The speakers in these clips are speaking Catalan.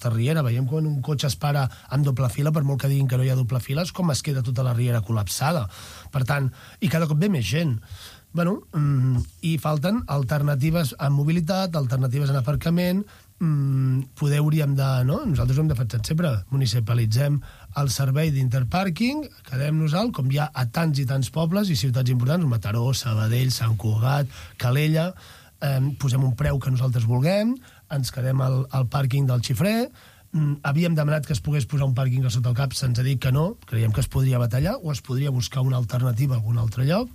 aquesta riera. Veiem quan un cotxe es para amb doble fila, per molt que diguin que no hi ha doble fila, és com es queda tota la riera col·lapsada. Per tant, i cada cop ve més gent. Bueno, i falten alternatives en mobilitat, alternatives en aparcament, poder hauríem de... No? Nosaltres ho hem defensat sempre, municipalitzem el servei d'interpàrquing, quedem-nos alt, com hi ha a tants i tants pobles i ciutats importants, Mataró, Sabadell, Sant Cugat, Calella, posem un preu que nosaltres vulguem, ens quedem al pàrquing del Xifré, havíem demanat que es pogués posar un pàrquing a sota el cap, se'ns ha dit que no, creiem que es podria batallar o es podria buscar una alternativa a algun altre lloc.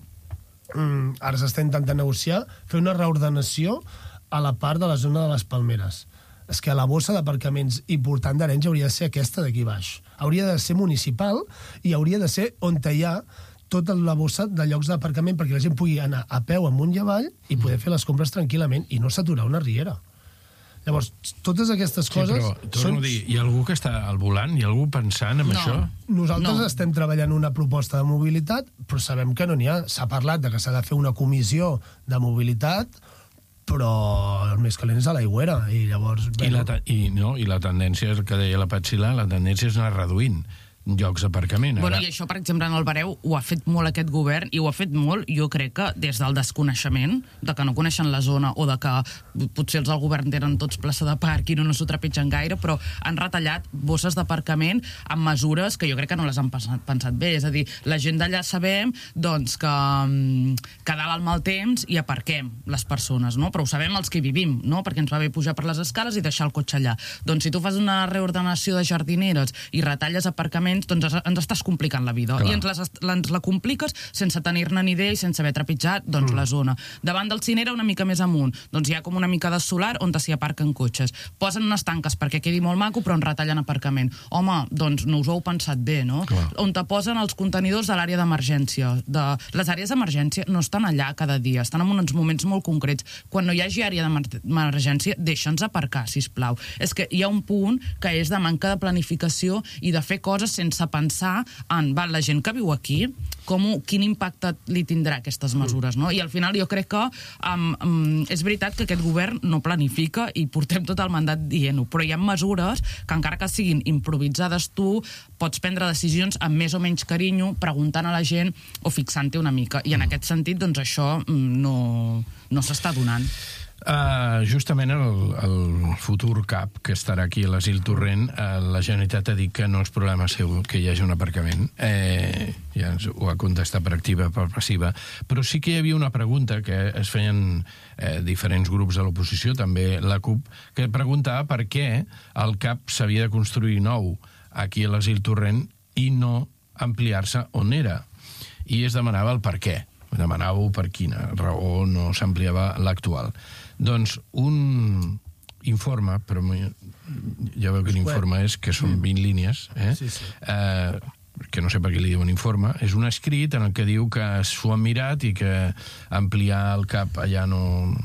Ara s'està intentant negociar, fer una reordenació a la part de la zona de les Palmeres. És que la bossa d'aparcaments important d'Arenys hauria de ser aquesta d'aquí baix. Hauria de ser municipal i hauria de ser on hi ha tota la bossa de llocs d'aparcament perquè la gent pugui anar a peu amunt i avall i poder fer les compres tranquil·lament i no saturar una riera. Llavors, totes aquestes coses... Sí, però, torno a dir, hi ha algú que està al volant? Hi ha algú pensant en això? Nosaltres estem treballant una proposta de mobilitat, però sabem que no n'hi ha. S'ha parlat de que s'ha de fer una comissió de mobilitat, però el més calent és a l'aigüera. I llavors... I la tendència, és el que deia la Patxila, la tendència és anar reduint llocs d'aparcament. Bueno, i això, per exemple, en el Bareu ho ha fet molt aquest govern, i ho ha fet molt, jo crec que des del desconeixement, de que no coneixen la zona, o de que potser els del govern tenen tots plaça de parc i no s'ho trepitgen gaire, però han retallat bosses d'aparcament amb mesures que jo crec que no les han pensat bé. És a dir, la gent d'allà sabem doncs, que dalt al mal temps hi aparquem les persones, no? Però ho sabem els que hi vivim, no? Perquè ens va bé pujar per les escales i deixar el cotxe allà. Doncs si tu fas una reordenació de jardineres i retalles aparcaments, doncs ens estàs complicant la vida. Clar. I ens la compliques sense tenir-ne ni idea i sense haver trepitjat doncs, la zona. Davant del Cinera, una mica més amunt, doncs hi ha com una mica de solar on s'hi aparquen cotxes. Posen unes tanques perquè quedi molt maco, però en retallen aparcament. Home, doncs no us ho heu pensat bé, no? Clar. On te posen els contenidors de l'àrea d'emergència. Les àrees d'emergència no estan allà cada dia, estan en uns moments molt concrets. Quan no hi hagi àrea d'emergència, deixa'ns aparcar, sisplau. És que hi ha un punt que és de manca de planificació i de fer coses sense pensar en la gent que viu aquí, quin impacte li tindrà aquestes mesures, no? I al final jo crec que és veritat que aquest govern no planifica i portem tot el mandat dient-ho, però hi ha mesures que encara que siguin improvisades tu pots prendre decisions amb més o menys carinyo, preguntant a la gent o fixant-hi una mica, i en aquest sentit doncs això no s'està donant. Justament el futur CAP que estarà aquí a l'Asil Torrent, la Generalitat ha dit que no és problema seu que hi hagi un aparcament, ja ens ho ha contestat per activa, per passiva, però sí que hi havia una pregunta que es feien diferents grups de l'oposició, també la CUP, que preguntava per què el CAP s'havia de construir nou aquí a l'Asil Torrent i no ampliar-se on era, i es demanava el per què. Demanàveu per quina raó no s'ampliava l'actual. Doncs un informe, però ja veu que l'informe és que són 20 línies, que no sé per què li diuen informe, és un escrit en el que diu que s'ho han mirat i que ampliar el CAP allà no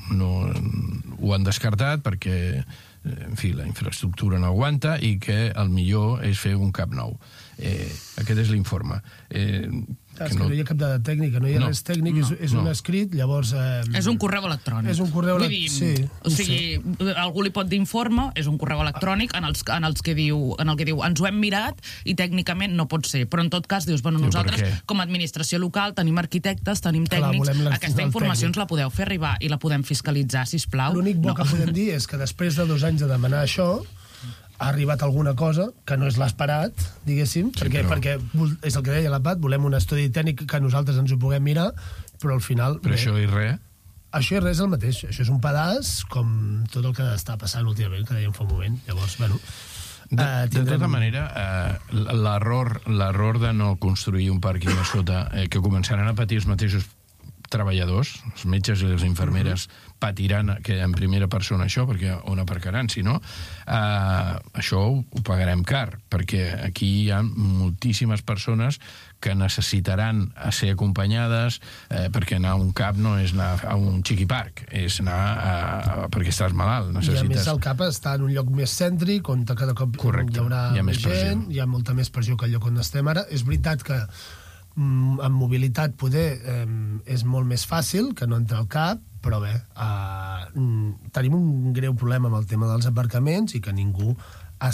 ho han descartat perquè, en fi, la infraestructura no aguanta i que el millor és fer un CAP nou. Aquest és l'informe. És que no hi ha cap dada tècnica, no hi ha res tècnic, és un escrit, llavors... És un correu electrònic. És un correu electrònic, sí. O sigui, algú li pot dir informe, és un correu electrònic en el que diu ens ho hem mirat i tècnicament no pot ser, però en tot cas dius, bueno, nosaltres com a administració local tenim arquitectes, tenim tècnics, aquesta informació ens la podeu fer arribar i la podem fiscalitzar, sisplau. L'únic bo que podem dir és que després de 2 anys de demanar això ha arribat alguna cosa que no és l'esperat, diguéssim, perquè és el que deia la Pat, volem un estudi tècnic que nosaltres ens ho puguem mirar, però al final... Però això i res? Això i res és el mateix. Això és un pedaç com tot el que està passant últimament, que dèiem fa un moment. Llavors, bueno... De tota manera, l'error de no construir un pàrquing a sota, que començaran a patir els mateixos treballadors, els metges i les infermeres patiran que en primera persona això, perquè on aparcaran, si no, això ho pagarem car, perquè aquí hi ha moltíssimes persones que necessitaran ser acompanyades, perquè anar a un CAP no és anar a un xiquiparc, és anar perquè estàs malalt. I a més el CAP està en un lloc més cèntric, on cada cop hi haurà més gent, hi ha molta més pressió que el lloc on estem ara. És veritat que amb mobilitat poder és molt més fàcil que no entrar al CAP, però bé, tenim un greu problema amb el tema dels aparcaments i que ningú